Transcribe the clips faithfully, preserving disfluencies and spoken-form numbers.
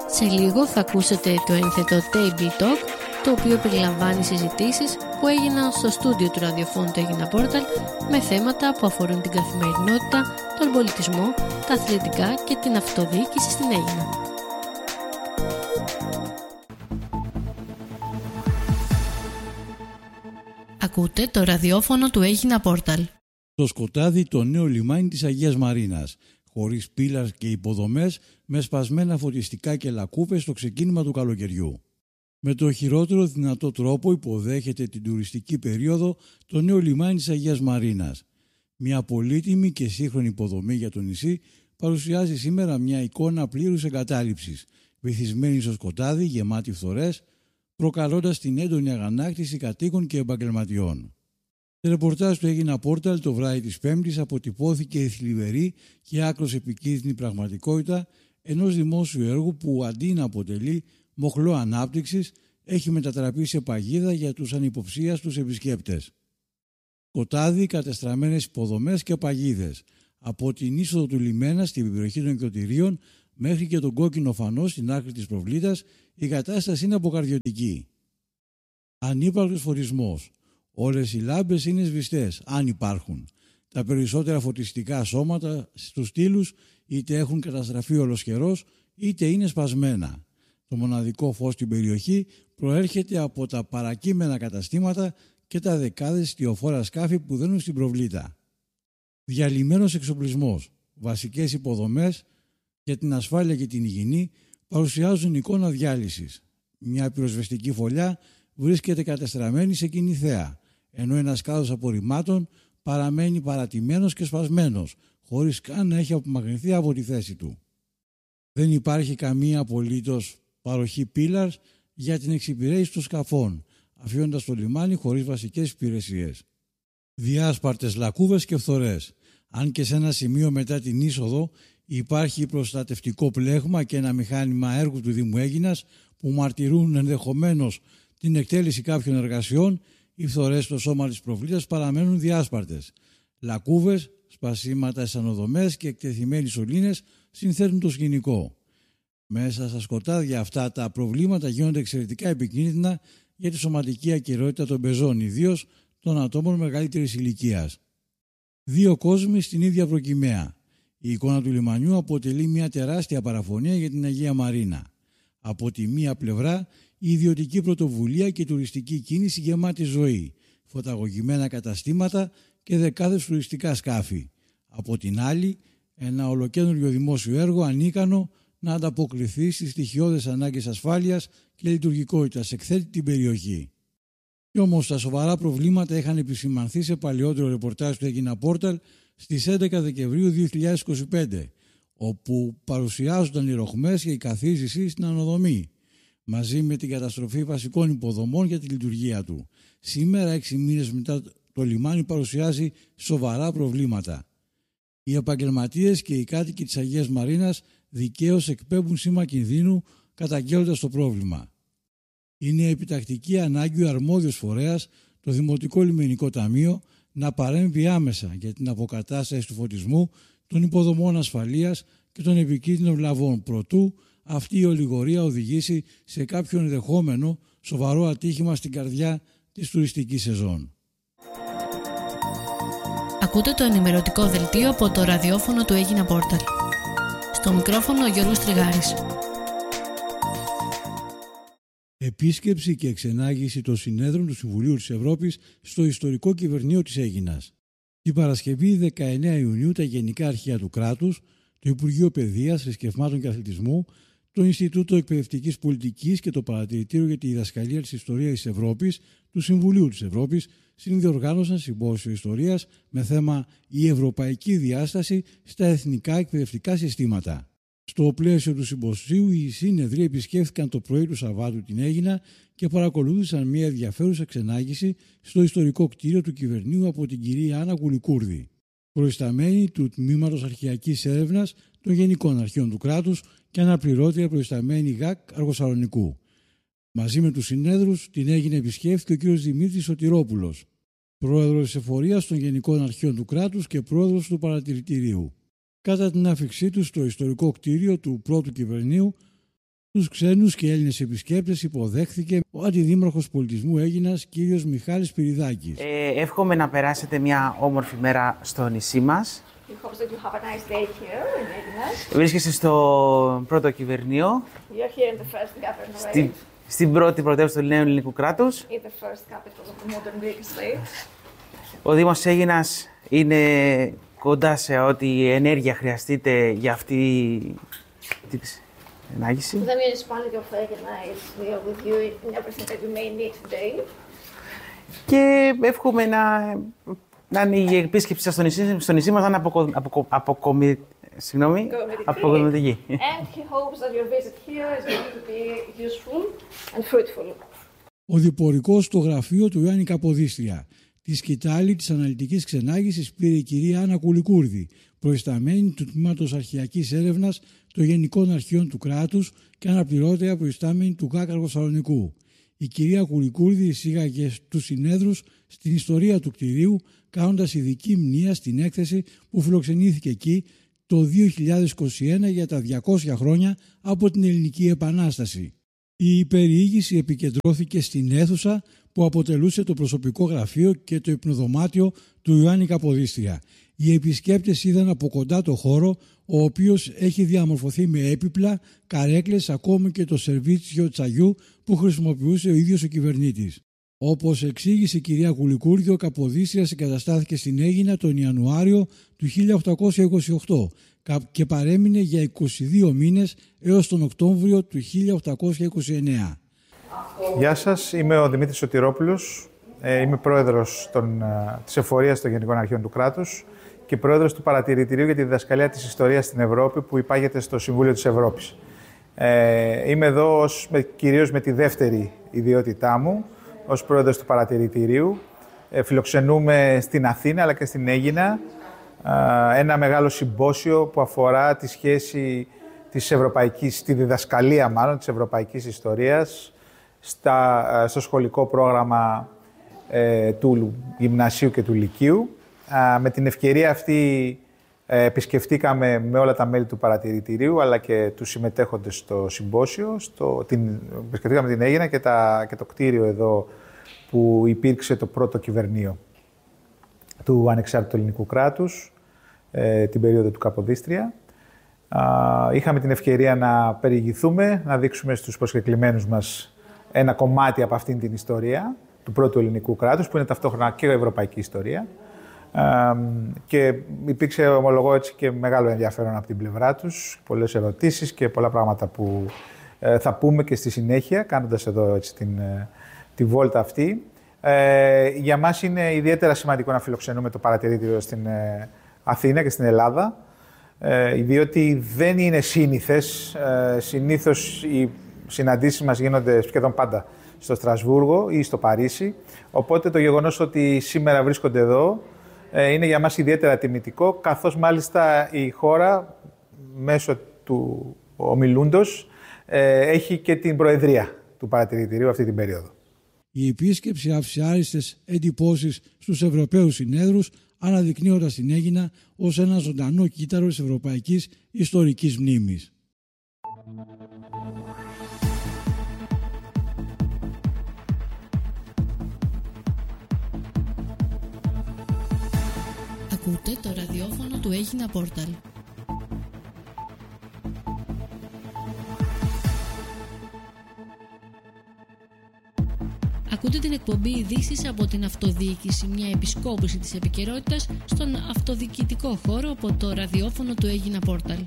Σε λίγο θα ακούσετε το ένθετο Table Talk, το οποίο περιλαμβάνει συζητήσεις που έγιναν στο στούντιο του ραδιοφώνου του Έγινα Πόρταλ με θέματα που αφορούν την καθημερινότητα, τον πολιτισμό, τα αθλητικά και την αυτοδιοίκηση στην Έγινα. Ακούτε το ραδιόφωνο του Έγινα Πόρταλ. Το Σκοτάδι, το νέο λιμάνι της Αγίας Μαρίνας, χωρίς πύλας και υποδομές, με σπασμένα φωτιστικά και λακκούβες στο ξεκίνημα του καλοκαιριού. Με το χειρότερο δυνατό τρόπο υποδέχεται την τουριστική περίοδο το νέο λιμάνι της Αγίας Μαρίνας. Μια πολύτιμη και σύγχρονη υποδομή για το νησί παρουσιάζει σήμερα μια εικόνα πλήρους εγκατάλειψης, βυθισμένη στο σκοτάδι, γεμάτη φθορές, προκαλώντας την έντονη αγανάκτηση κατοίκων και επαγγελματιών. Το ρεπορτάζ του Έγινα Πόρταλ το βράδυ της Πέμπτης αποτυπώθηκε η θλιβερή και άκρως επικίνδυνη πραγματικότητα ενός δημόσιου έργου που αντί να αποτελεί μοχλό ανάπτυξης έχει μετατραπεί σε παγίδα για τους ανυποψίαστους επισκέπτες. Σκοτάδι, κατεστραμμένες υποδομές και παγίδες. Από την είσοδο του λιμένα στην περιοχή των εκδοτηρίων μέχρι και τον κόκκινο φανό στην άκρη της προβλήτας, η κατάσταση είναι αποκαρδιωτική. Ανύπαρκτος φωτισμός. Όλες οι λάμπες είναι σβηστές, αν υπάρχουν. Τα περισσότερα φωτιστικά σώματα στους στήλους είτε έχουν καταστραφεί ολοσχερός είτε είναι σπασμένα. Το μοναδικό φως στην περιοχή προέρχεται από τα παρακείμενα καταστήματα και τα δεκάδες στιοφόρα σκάφη που δένουν στην προβλήτα. Διαλυμένος εξοπλισμός, βασικές υποδομές για την ασφάλεια και την υγιεινή παρουσιάζουν εικόνα διάλυσης. Μια πυροσβεστική φωλιά βρίσκεται κατεστραμμένη σε κοινή θέα, ενώ ένας κάδος απορριμμάτων παραμένει παρατημένος και σπασμένος, χωρίς καν να έχει απομακρυνθεί από τη θέση του. Δεν υπάρχει καμία απολύτως παροχή πύλας για την εξυπηρέτηση των σκαφών, αφήνοντας το λιμάνι χωρίς βασικές υπηρεσίες. Διάσπαρτες λακκούβες και φθορές. Αν και σε ένα σημείο μετά την είσοδο υπάρχει προστατευτικό πλέγμα και ένα μηχάνημα έργου του Δήμου Έγινας που μαρτυρούν ενδεχομένως την εκτέλεση κάποιων εργασιών, οι φθορές στο σώμα της προβλήτας παραμένουν διάσπαρτες. Λακκούβες, σπασίματα αισθανοδομές και εκτεθειμένοι σωλήνες συνθέτουν το σκηνικό. Μέσα στα σκοτάδια αυτά τα προβλήματα γίνονται εξαιρετικά επικίνδυνα για τη σωματική ακεραιότητα των πεζών, ιδίως των ατόμων μεγαλύτερης ηλικίας. Δύο κόσμοι στην ίδια προκυμαία. Η εικόνα του λιμανιού αποτελεί μια τεράστια παραφωνία για την Αγία Μαρίνα. Από τη μία πλευρά η ιδιωτική πρωτοβουλία και η τουριστική κίνηση γεμάτη ζωή, φωταγωγημένα καταστήματα και δεκάδες τουριστικά σκάφη. Από την άλλη, ένα ολοκαίνουργιο δημόσιο έργο ανίκανο να ανταποκριθεί στις στοιχειώδες ανάγκες ασφάλειας και λειτουργικότητας εκθέτει την περιοχή. Κι όμως τα σοβαρά προβλήματα είχαν επισημανθεί σε παλαιότερο ρεπορτάζ του Έγινα Πόρταλ στις έντεκα Δεκεμβρίου δύο χιλιάδες είκοσι πέντε, όπου παρουσιάζονταν οι ροχμές και η καθίζηση στην ανοδομή, μαζί με την καταστροφή βασικών υποδομών για τη λειτουργία του. Σήμερα, έξι μήνες μετά, το λιμάνι παρουσιάζει σοβαρά προβλήματα. Οι επαγγελματίες και οι κάτοικοι της Αγίας Μαρίνας δικαίως εκπέμπουν σήμα κινδύνου καταγγέλλοντας το πρόβλημα. Είναι επιτακτική ανάγκη ο αρμόδιος φορέας, το Δημοτικό Λιμενικό Ταμείο, να παρέμβει άμεσα για την αποκατάσταση του φωτισμού, των υποδομών ασφαλείας και των επικίνδυνων λαβών, προτού αυτή η ολιγορία οδηγήσει σε κάποιο ενδεχόμενο σοβαρό ατύχημα στην καρδιά της τουριστικής σεζόν. Ακούτε το ενημερωτικό δελτίο από το ραδιόφωνο του Έγινα Πόρταλ. Στο μικρόφωνο ο Γιώργος Τριγάρης. Επίσκεψη και εξενάγηση των συνέδρων του Συμβουλίου της Ευρώπης στο ιστορικό κυβερνείο της Έγινας. Την Παρασκευή δεκαεννέα Ιουνίου τα Γενικά Αρχεία του Κράτους, το Υπουργείο Παιδείας, Θρησκευμάτων και Αθλητισμού, το Ινστιτούτο Εκπαιδευτικής Πολιτικής και το Παρατηρητήριο για τη Διδασκαλία της Ιστορίας της Ευρώπης του Συμβουλίου της Ευρώπης συνδιοργάνωσαν συμπόσιο ιστορίας με θέμα «Η Ευρωπαϊκή Διάσταση στα Εθνικά Εκπαιδευτικά Συστήματα». Στο πλαίσιο του συμποσίου, οι σύνεδροι επισκέφθηκαν το πρωί του Σαββάτου την Έγινα και παρακολούθησαν μια ενδιαφέρουσα ξενάγηση στο ιστορικό κτίριο του κυβερνείου από την κυρία Άννα Κουλικούρδη, προϊσταμένη του Τμήματος Αρχαιακής Έρευνας των Γενικών Αρχείων του Κράτους και αναπληρώτρια προϊσταμένη ΓΑΚ Αργοσαλονικού. Μαζί με τους συνέδρους την Έγινα επισκέφθηκε ο κ. Δημήτρης Σωτηρόπουλος, πρόεδρος της Εφορίας των Γενικών Αρχείων του Κράτους και πρόεδρος του Παρατηρητηρίου. Κατά την άφιξή του στο ιστορικό κτίριο του πρώτου κυβερνείου, Τους ξένους και Έλληνες επισκέπτες υποδέχθηκε ο Αντιδήμαρχος Πολιτισμού Αίγινας, κύριος Μιχάλης Πυριδάκης. Ε, εύχομαι να περάσετε μια όμορφη μέρα στο νησί μας. Nice Βρίσκεσαι στο πρώτο κυβερνείο, στη, στην πρώτη πρωτεύουσα του νέου ελληνικού κράτους. Ο Δήμος Αίγινας είναι κοντά σε ό,τι ενέργεια χρειαστείτε για αυτή την ενάγηση. Και εύχομαι να, να είναι η επίσκεψη σας στο νησί, στο νησί μας να είναι αποκο, αποκο, αποκομι, συγγνώμη, αποκομιδική. Ο διπορικός στο γραφείο του Ιωάννη Καποδίστρια. Τη σκητάλη της αναλυτικής ξενάγησης πήρε η κυρία Άννα Κουλικούρδη, προϊσταμένη του Τμήματος Αρχαιακής Έρευνας των Γενικών Αρχείων του Κράτους και αναπληρώτρια προϊστάμενη του ΚΑΚ Θεσσαλονικού. Η κυρία Κουλικούρδη εισήγαγε στους συνέδρους στην ιστορία του κτηρίου, κάνοντας ειδική μνήα στην έκθεση που φιλοξενήθηκε εκεί το δύο χιλιάδες είκοσι ένα για τα διακόσια χρόνια από την Ελληνική Επανάσταση. Η περιήγηση επικεντρώθηκε στην αίθουσα που αποτελούσε το προσωπικό γραφείο και το υπνοδωμάτιο του Ιωάννη Καποδίστρια. Οι επισκέπτες είδαν από κοντά το χώρο, ο οποίος έχει διαμορφωθεί με έπιπλα, καρέκλες, ακόμη και το σερβίτσιο τσαγιού που χρησιμοποιούσε ο ίδιος ο κυβερνήτης. Όπως εξήγησε η κυρία Κουλικούρδη, ο Καποδίστριας εγκαταστάθηκε στην Αίγινα τον Ιανουάριο του χίλια οκτακόσια είκοσι οκτώ και παρέμεινε για είκοσι δύο μήνες έως τον Οκτώβριο του χίλια οκτακόσια είκοσι εννέα. Γεια σας, είμαι ο Δημήτρης Σωτηρόπουλος, είμαι πρόεδρος των, της Εφορίας των Γενικών Αρχείων του Κράτους και πρόεδρος του Παρατηρητηρίου για τη Διδασκαλία της Ιστορίας στην Ευρώπη που υπάγεται στο Συμβούλιο της Ευρώπης. Ε, είμαι εδώ ως, με, κυρίως με τη δεύτερη ιδιότητά μου, ως πρόεδρος του Παρατηρητηρίου. Ε, φιλοξενούμε στην Αθήνα αλλά και στην Αίγινα ε, ένα μεγάλο συμπόσιο που αφορά τη σχέση της ευρωπαϊκής, τη διδασκαλία μάλλον της ευρωπαϊκής ιστορίας στα, στο σχολικό πρόγραμμα ε, του Γυμνασίου και του Λυκείου. Ε, με την ευκαιρία αυτή ε, επισκεφτήκαμε με όλα τα μέλη του Παρατηρητηρίου αλλά και τους συμμετέχοντες στο συμπόσιο. Στο, την, επισκεφτήκαμε την Αίγινα και, τα, και το κτίριο εδώ που υπήρξε το πρώτο κυβερνείο του ανεξάρτητου ελληνικού κράτους ε, την περίοδο του Καποδίστρια. Uh, είχαμε την ευκαιρία να περιηγηθούμε, να δείξουμε στους προσκεκλημένους μας ένα κομμάτι από αυτήν την ιστορία του πρώτου ελληνικού κράτους, που είναι ταυτόχρονα και ευρωπαϊκή ιστορία. Uh, και υπήρξε, ομολογώ έτσι, και μεγάλο ενδιαφέρον από την πλευρά τους, πολλές ερωτήσεις και πολλά πράγματα που uh, θα πούμε και στη συνέχεια, κάνοντας εδώ έτσι, την, uh, τη βόλτα αυτή. Uh, για μας είναι ιδιαίτερα σημαντικό να φιλοξενούμε το Παρατηρητήριο στην uh, Αθήνα και στην Ελλάδα, Ε, διότι δεν είναι σύνηθες. Ε, συνήθως οι συναντήσεις μας γίνονται σχεδόν πάντα στο Στρασβούργο ή στο Παρίσι. Οπότε το γεγονός ότι σήμερα βρίσκονται εδώ ε, είναι για μας ιδιαίτερα τιμητικό, καθώς μάλιστα η χώρα μέσω του ομιλούντος ε, έχει και την προεδρία του Παρατηρητηρίου αυτή την περίοδο. Η επίσκεψη άφησε άριστες εντυπώσεις στους Ευρωπαίους συνέδρους, αναδεικνύοντας την Αίγινα ως ένα ζωντανό κύτταρο της ευρωπαϊκής ιστορικής μνήμης. Ακούτε το ραδιόφωνο του Αίγινα Πόρταλ. Ακούτε την εκπομπή ειδήσεις από την αυτοδιοίκηση, μια επισκόπηση της επικαιρότητας στον αυτοδιοικητικό χώρο από το ραδιόφωνο του Αίγινα Πόρταλ.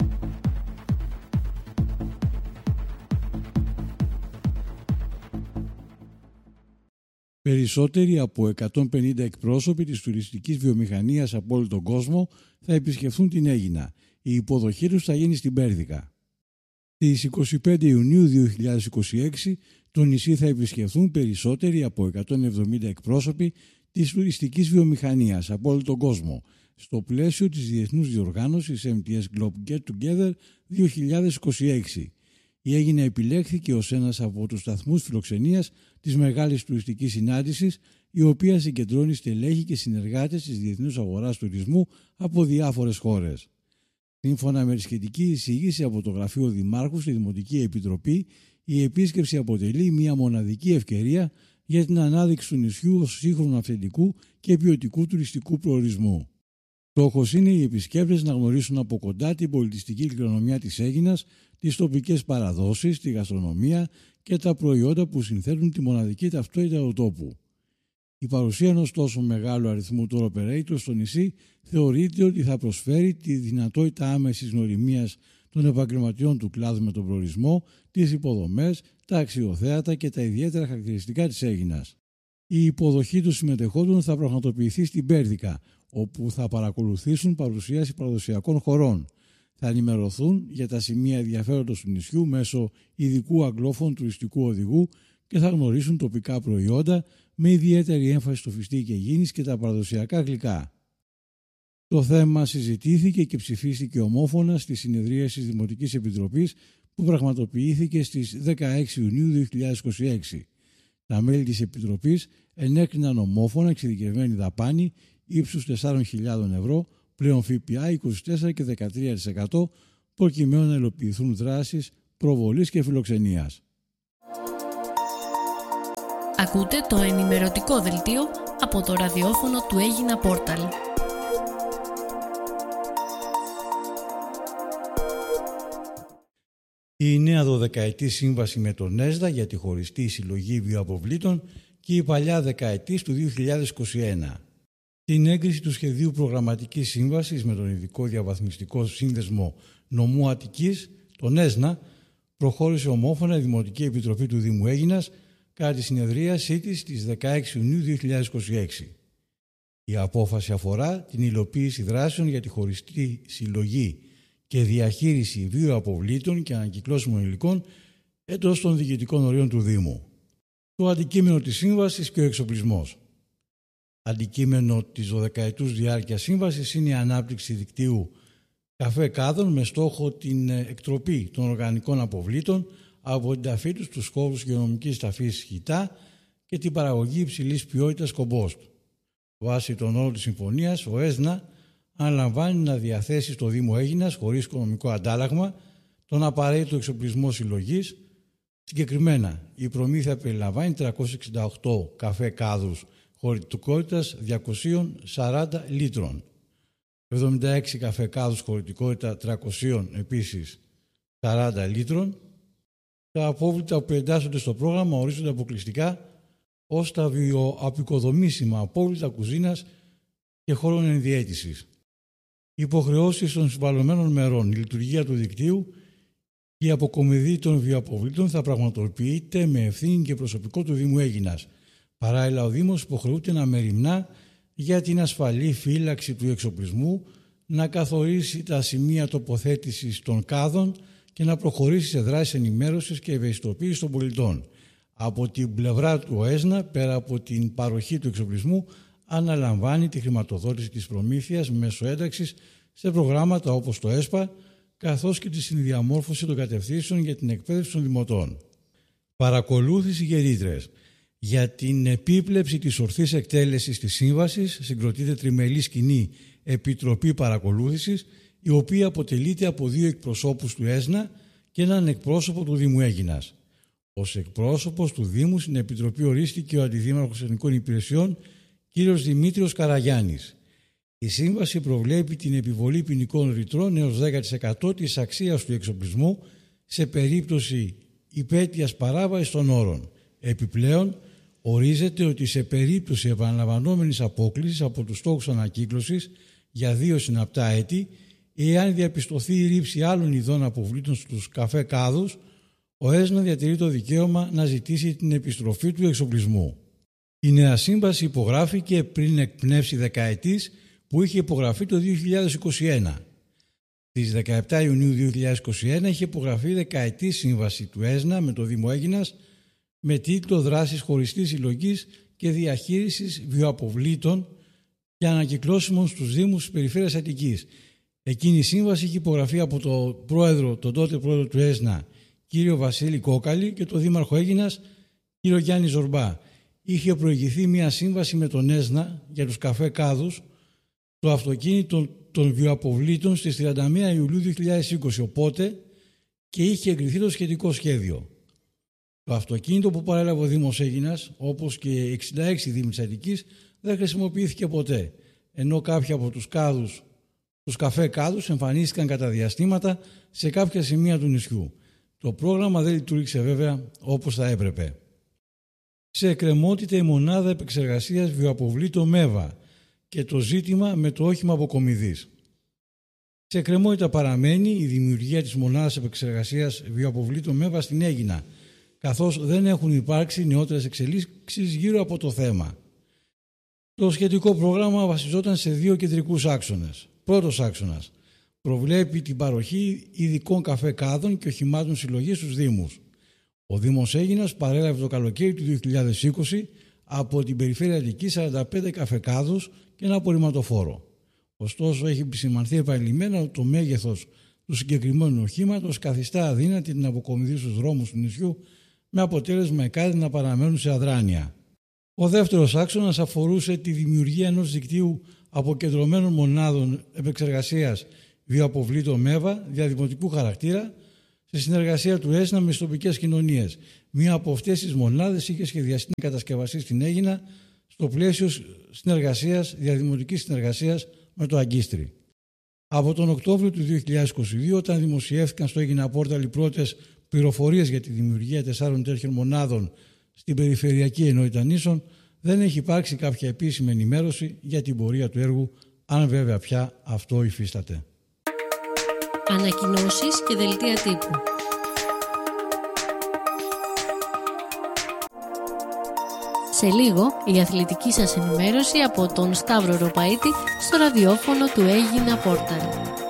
Περισσότεροι από εκατόν πενήντα εκπρόσωποι της τουριστικής βιομηχανίας από όλο τον κόσμο θα επισκεφθούν την Αίγινα. Η υποδοχή τους θα γίνει στην Πέρδικα. Στις είκοσι πέντε Ιουνίου δύο χιλιάδες είκοσι έξι το νησί θα επισκεφθούν περισσότεροι από εκατόν εβδομήντα εκπρόσωποι της τουριστικής βιομηχανίας από όλο τον κόσμο, στο πλαίσιο της διεθνούς διοργάνωσης εμ τι ες Globe Get Together δύο χιλιάδες είκοσι έξι. Η Αίγινα επιλέχθηκε ως ένας από τους σταθμούς φιλοξενίας της μεγάλης τουριστικής συνάντησης, η οποία συγκεντρώνει στελέχη και συνεργάτες της διεθνούς αγοράς τουρισμού από διάφορες χώρες. Σύμφωνα με τη σχετική εισήγηση από το Γραφείο Δημάρχου στη Δημοτική Επιτροπή, η επίσκεψη αποτελεί μια μοναδική ευκαιρία για την ανάδειξη του νησιού ως σύγχρονου αυθεντικού και ποιοτικού τουριστικού προορισμού. Στόχος είναι οι επισκέπτες να γνωρίσουν από κοντά την πολιτιστική κληρονομιά της Αίγινας, τις τοπικές παραδόσεις, τη γαστρονομία και τα προϊόντα που συνθέτουν τη μοναδική ταυτότητα του τόπου. Η παρουσία ενός τόσο μεγάλου αριθμού tour operators στο νησί θεωρείται ότι θα προσφέρει τη δυνατότητα άμεσης γνωριμίας των επαγγελματιών του κλάδου με τον προορισμό, τις υποδομές, τα αξιοθέατα και τα ιδιαίτερα χαρακτηριστικά της Αίγινας. Η υποδοχή των συμμετεχόντων θα πραγματοποιηθεί στην Πέρδικα, όπου θα παρακολουθήσουν παρουσίαση παραδοσιακών χωρών. Θα ενημερωθούν για τα σημεία ενδιαφέροντος του νησιού μέσω ειδικού αγγλόφωνου τουριστικού οδηγού και θα γνωρίσουν τοπικά προϊόντα με ιδιαίτερη έμφαση στο φιστίκι και γίνης και τα παραδοσιακά γλυκά. Το θέμα συζητήθηκε και ψηφίστηκε ομόφωνα στη συνεδρίαση της Δημοτικής Επιτροπής που πραγματοποιήθηκε στις δεκαέξι Ιουνίου δύο χιλιάδες είκοσι έξι. Τα μέλη της Επιτροπής ενέκριναν ομόφωνα εξειδικευμένη δαπάνη ύψους τεσσάρων χιλιάδων ευρώ, πλέον ΦΠΑ είκοσι τέσσερα και δεκατρία τοις εκατό, προκειμένου να υλοποιηθούν δράσεις προβολής και φιλοξενίας. Ακούτε το ενημερωτικό δελτίο από το ραδιόφωνο του Έγινα Πόρταλ. Η νέα δωδεκαετή σύμβαση με τον ΕΣΔΑ για τη χωριστή συλλογή βιοαποβλήτων και η παλιά δεκαετής του δύο χιλιάδες είκοσι ένα. Την έγκριση του σχεδίου προγραμματικής σύμβασης με τον Ειδικό Διαβαθμιστικό Σύνδεσμο Νομού Αττικής, τον ΕΣΝΑ, προχώρησε ομόφωνα η Δημοτική Επιτροπή του Δήμου Αίγινας κατά τη συνεδρίασή της στις δεκαέξι Ιουνίου δύο χιλιάδες είκοσι έξι. Η απόφαση αφορά την υλοποίηση δράσεων για τη χωριστή συλλογή και διαχείριση βιοαποβλήτων και ανακυκλώσιμων υλικών εντός των διοικητικών ορίων του Δήμου. Το αντικείμενο της σύμβασης και ο εξοπλισμός. Αντικείμενο της δωδεκαετούς διάρκειας σύμβασης είναι η ανάπτυξη δικτύου καφέ κάδων με στόχο την εκτροπή των οργανικών αποβλήτων από την ταφή τους στους χώρους υγειονομικής ταφής χιτά και την παραγωγή υψηλής ποιότητας κομπόστ. Βάσει των όρων της συμφωνίας, ο ΕΣΝΑ αναλαμβάνει να διαθέσει στο Δήμο Αίγινας χωρίς οικονομικό αντάλλαγμα τον απαραίτητο εξοπλισμό συλλογής. Συγκεκριμένα, η προμήθεια περιλαμβάνει τριακόσιους εξήντα οκτώ καφέ κάδους χωρητικότητας διακόσια σαράντα λίτρων, εβδομήντα έξι καφέ κάδους χωρητικότητα τριακόσια επίσης σαράντα λίτρων. Τα απόβλητα που εντάσσονται στο πρόγραμμα ορίζονται αποκλειστικά ως τα βιοαπικοδομήσιμα απόβλητα κουζίνας και χώρων ενδιαίτησης. Οι υποχρεώσεις των συμβαλωμένων μερών, η λειτουργία του δικτύου και η αποκομιδή των βιοαποβλήτων θα πραγματοποιείται με ευθύνη και προσωπικό του Δήμου Αίγινας. Παράλληλα, ο Δήμος υποχρεούται να μεριμνά για την ασφαλή φύλαξη του εξοπλισμού, να καθορίσει τα σημεία τοποθέτησης των κάδων και να προχωρήσει σε δράσεις ενημέρωσης και ευαισθητοποίησης των πολιτών. Από την πλευρά του ο ΕΣΝΑ, πέρα από την παροχή του εξοπλισμού, αναλαμβάνει τη χρηματοδότηση της προμήθειας μέσω ένταξης σε προγράμματα όπως το ΕΣΠΑ, καθώς και τη συνδιαμόρφωση των κατευθύνσεων για την εκπαίδευση των δημοτών. Παρακολούθηση και ρήτρες. Για την επίπλεψη της ορθής εκτέλεσης της σύμβασης συγκροτείται τριμελής κοινή επιτροπή παρακολούθησης, η οποία αποτελείται από δύο εκπροσώπους του ΕΣΝΑ και έναν εκπρόσωπο του Δήμου Αίγινας. Ως εκπρόσωπος του Δήμου στην Επιτροπή ορίστηκε ο Αντιδήμαρχος Εθνικών Υπηρεσιών κ. Δημήτριος Καραγιάννης. Η σύμβαση προβλέπει την επιβολή ποινικών ρητρών έως δέκα τοις εκατό της αξίας του εξοπλισμού σε περίπτωση υπαίτειας παράβασης των όρων. Επιπλέον, ορίζεται ότι σε περίπτωση επαναλαμβανόμενης απόκλησης από τους στόχους ανακύκλωσης για δύο συναπτά έτη, εάν διαπιστωθεί η ρήψη άλλων ειδών αποβλήτων στους καφέ κάδους, ο ΕΣΝΑ διατηρεί το δικαίωμα να ζητήσει την επιστροφή του εξοπλισμού. Η νέα σύμβαση υπογράφηκε πριν εκπνεύσει δεκαετής που είχε υπογραφεί το δύο χιλιάδες είκοσι ένα. Στις δεκαεπτά Ιουνίου δύο χιλιάδες είκοσι ένα είχε υπογραφεί δεκαετή σύμβαση του ΕΣΝΑ με το Δήμο Αίγινας με τίτλο «Δράσεις χωριστής συλλογής και διαχείρισης βιοαποβλήτων και ανακυκλώσιμων στους Δήμους της Περιφέρειας Αττικής». Εκείνη η σύμβαση είχε υπογραφεί από τον πρόεδρο, τον τότε πρόεδρο του ΕΣΝΑ, κύριο Βασίλη Κόκαλη, και τον Δήμαρχο Αίγινας, κύριο Γιάννη Ζορμπά. Είχε προηγηθεί μια σύμβαση με τον ΕΣΝΑ για τους καφέ κάδους το αυτοκίνητο των βιοαποβλήτων στις τριάντα μία Ιουλίου δύο χιλιάδες είκοσι, οπότε και είχε εγκριθεί το σχετικό σχέδιο. Το αυτοκίνητο που παρέλαβε ο Δήμος Αίγινας, όπως και εξήντα έξι δήμοι της Αττικής, δεν χρησιμοποιήθηκε ποτέ, ενώ κάποιοι από τους κάδους, τους καφέ κάδους εμφανίστηκαν κατά διαστήματα σε κάποια σημεία του νησιού. Το πρόγραμμα δεν λειτουργήσε βέβαια όπως θα έπρεπε. Σε εκκρεμότητα η μονάδα επεξεργασίας βιοαποβλήτων ΜΕΒΑ και το ζήτημα με το όχημα αποκομιδής. Σε εκκρεμότητα παραμένει η δημιουργία της μονάδας επεξεργασίας βιοαποβλήτων ΜΕΒΑ στην Αίγινα, καθώς δεν έχουν υπάρξει νεότερες εξελίξεις γύρω από το θέμα. Το σχετικό πρόγραμμα βασιζόταν σε δύο κεντρικούς άξονες. Πρώτος άξονας προβλέπει την παροχή ειδικών καφέ κάδων και οχημάτων συλλογής στους Δήμους. Ο Δήμος Αίγινας παρέλαβε το καλοκαίρι του δύο χιλιάδες είκοσι από την περιφέρεια Αττικής σαράντα πέντε καφεκάδους και ένα απορριμματοφόρο. Ωστόσο, έχει επισημανθεί επανειλημμένα ότι το μέγεθος του συγκεκριμένου οχήματος καθιστά αδύνατη την αποκομιδή στους δρόμους του νησιού, με αποτέλεσμα οι κάδοι να παραμένουν σε αδράνεια. Ο δεύτερος άξονας αφορούσε τη δημιουργία ενός δικτύου αποκεντρωμένων μονάδων επεξεργασίας βιοαποβλήτων ΜΕΒΑ διαδημοτικού χαρακτήρα, σε συνεργασία του ΕΣΝΑ με τις τοπικές κοινωνίες. Μία από αυτές τις μονάδες είχε σχεδιαστεί να κατασκευαστεί στην Αίγινα στο πλαίσιο συνεργασίας, διαδημοτικής συνεργασίας με το Αγκίστρι. Από τον Οκτώβριο του δύο χιλιάδες είκοσι δύο, όταν δημοσιεύτηκαν στο Aegina Portal οι πρώτες πληροφορίες για τη δημιουργία τεσσάρων τέτοιων μονάδων στην περιφερειακή ενότητα νήσων, δεν έχει υπάρξει κάποια επίσημη ενημέρωση για την πορεία του έργου, αν βέβαια πια αυτό υφίσταται. Ανακοινώσεις και δελτία τύπου. Σε λίγο η αθλητική σας ενημέρωση από τον Σταύρο Ροπαίτη στο ραδιόφωνο του Aegina Portal.